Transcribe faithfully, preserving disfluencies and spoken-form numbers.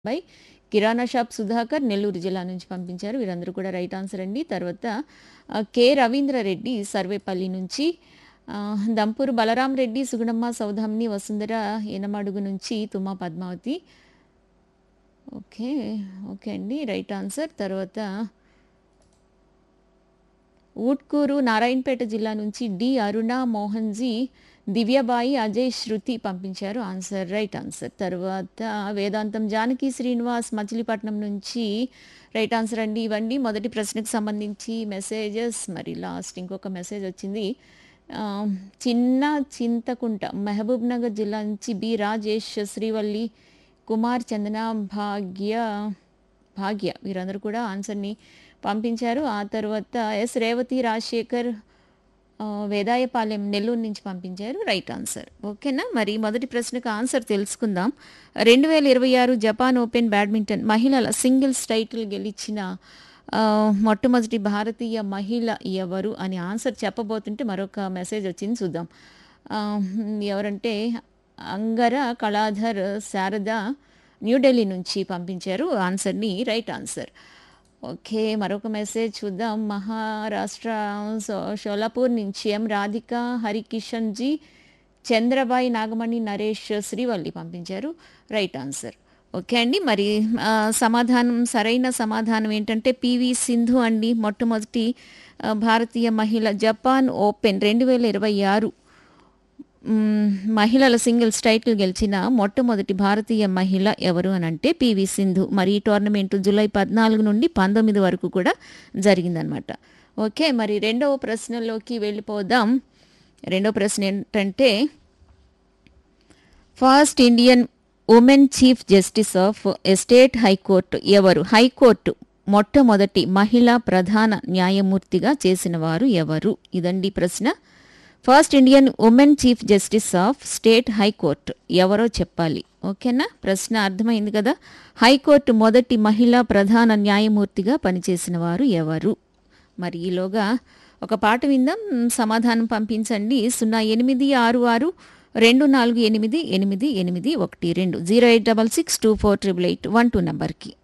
By kirana shop Sudhakar Nellore జిల్లా నుంచి పంపించారు. వీరందరూ కూడా రైట్ ఆన్సర్ అండి. తర్వాత ఆహ్, కె. రవీంద్రరెడ్డి సర్వేపల్లి నుంచి, ఆహ్, దంపూరు బలరాం రెడ్డి, సుగుణమ్మ, సౌదామిని, వసుంధర ఎనమడుగు నుంచి, తుమ్మా పద్మావతి. ఓకే. ఓకే అండి. Right answer. తర్వాత ఊట్కూరు నారాయణపేట జిల్లా నుంచి డి. అరుణ, మోహన్‌జీ, దివ్యబాయి, అజయ్, శృతి పంపించారు. Answer right answer. తర్వాత వేదాంతం జానకి శ్రీనివాస్ మచిలీపట్నం నుంచి రైట్ ఆన్సర్ అండి. ఇవండి మొదటి ప్రశ్నకు సంబంధించి మెసేజెస్. మరి లాస్ట్ ఇంకొక మెసేజ్ వచ్చింది. ఆహ్, చిన్న చింతకుంట మహబూబ్ నగర్ జిల్లా నుంచి బి. రాజేష్, శ్రీవల్లి, కుమార్, చందన, భాగ్య భాగ్య వీరందరూ కూడా ఆన్సర్‌ని పంపించారు. ఆ తర్వాత ఎస్. రేవతి, రాజశేఖర్, ఆహ్, వేదాయపాలెం నెల్లూరు నుంచి పంపించారు. Right answer. ఓకేనా. మరి మొదటి ప్రశ్నకు ఆన్సర్ తెలుసుకుందాం. రెండు వేల ఇరవై ఆరు జపాన్ ఓపెన్ బ్యాడ్మింటన్ మహిళల సింగిల్స్ టైటిల్ గెలిచిన ఆహ్, మొట్టమొదటి భారతీయ మహిళ ఎవరు అని ఆన్సర్ చెప్పబోతుంటే మరొక మెసేజ్ వచ్చింది చూద్దాం. ఆహ్, ఎవరంటే అంగర కళాధర్ శారద న్యూఢిల్లీ నుంచి పంపించారు ఆన్సర్‌ని. Right answer. ఓకే. మరొక మెసేజ్ చూద్దాం. మహారాష్ట్ర సో షోలాపూర్ నుంచి ఎం. రాధిక, హరికిషన్‌జీ, చంద్రబాయి, నాగమణి, నరేష్, శ్రీవల్లి పంపించారు. Right answer. ఓకే అండి. మరి ఆహ్, సమాధానం సరైన సమాధానం ఏంటంటే పీవీ సింధు అండి. మొట్టమొదటి ఆహ్, భారతీయ మహిళ జపాన్ ఓపెన్ రెండు వేల ఇరవై ఆరు హ్మ్. మహిళల సింగిల్స్ టైటిల్ గెలిచిన మొట్టమొదటి భారతీయ మహిళ ఎవరు అనంటే పీవీ సింధు. మరి ఈ టోర్నమెంట్ జూలై పద్నాలుగు నుండి పంతొమ్మిది వరకు కూడా జరిగిందనమాట. ఓకే. మరి రెండవ ప్రశ్నలోకి వెళ్ళిపోదాం. రెండవ ప్రశ్న ఏంటంటే first Indian women chief justice of estate high court ఎవరు? హైకోర్టు మొట్టమొదటి మహిళా ప్రధాన న్యాయమూర్తిగా చేసిన వారు ఎవరు? ఇదండి ప్రశ్న. First Indian women chief justice of state high court ఎవరో చెప్పాలి. ఓకేనా. ప్రశ్న అర్థమైంది కదా. హైకోర్టు మొదటి మహిళా ప్రధాన న్యాయమూర్తిగా పనిచేసిన వారు ఎవరు? మరి ఈలోగా ఒక పాట విందాం. సమాధానం పంపించండి. సున్నా ఎనిమిది ఆరు ఆరు రెండు నాలుగు ఎనిమిది ఎనిమిది ఎనిమిది ఒకటి రెండు zero eight double six two four triple eight one two నెంబర్కి.